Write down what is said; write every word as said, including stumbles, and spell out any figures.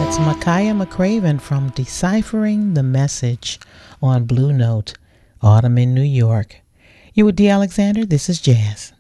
That's Micaiah McCraven from Deciphering the Message on Blue Note, Autumn in New York. You with D. Alexander? This is Jazz.